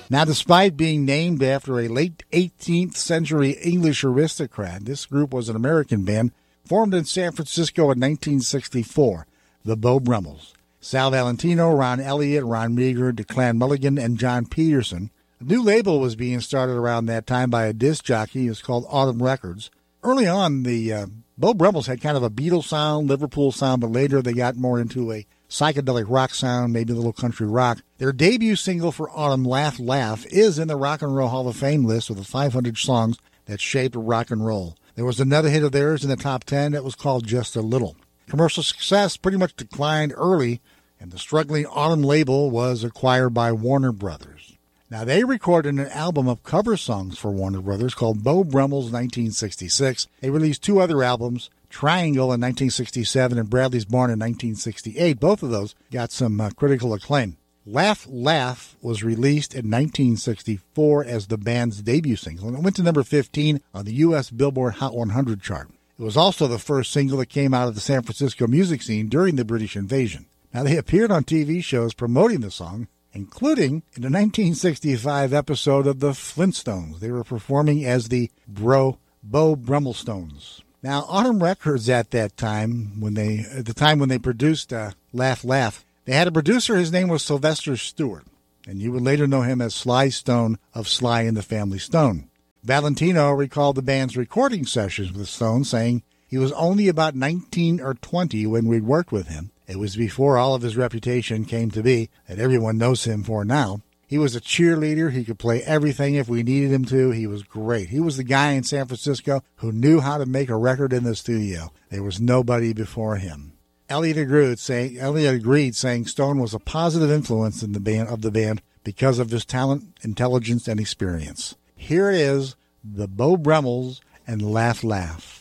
Now, despite being named after a late 18th century English aristocrat, this group was an American band formed in San Francisco in 1964, the Beau Brummels. Sal Valentino, Ron Elliott, Ron Meager, Declan Mulligan, and John Peterson. A new label was being started around that time by a disc jockey. It was called Autumn Records. Early on, the Beau Brummels had kind of a Beatles sound, Liverpool sound, but later they got more into a psychedelic rock sound, maybe a little country rock. Their debut single for Autumn, Laugh, Laugh, is in the Rock and Roll Hall of Fame list with the 500 songs that shaped rock and roll. There was another hit of theirs in the top 10 that was called Just a Little. Commercial success pretty much declined early, and the struggling Autumn label was acquired by Warner Brothers. Now, they recorded an album of cover songs for Warner Brothers called Beau Brummels 1966. They released two other albums, Triangle in 1967 and Bradley's Barn in 1968. Both of those got some critical acclaim. Laugh, Laugh was released in 1964 as the band's debut single, and it went to number 15 on the U.S. Billboard Hot 100 chart. It was also the first single that came out of the San Francisco music scene during the British invasion. Now, they appeared on TV shows promoting the song, including in the 1965 episode of The Flintstones. They were performing as the Beau Brummelstones. Now, Autumn Records at that time, when they produced Laugh, Laugh, they had a producer. His name was Sylvester Stewart, and you would later know him as Sly Stone of Sly and the Family Stone. Valentino recalled the band's recording sessions with Stone, saying he was only about 19 or 20 when we worked with him. It was before all of his reputation came to be that everyone knows him for now. He was a cheerleader. He could play everything if we needed him to. He was great. He was the guy in San Francisco who knew how to make a record in the studio. There was nobody before him. Elliott agreed, saying Stone was a positive influence in the band because of his talent, intelligence, and experience. Here it is, the Beau Brummels and Laugh, Laugh.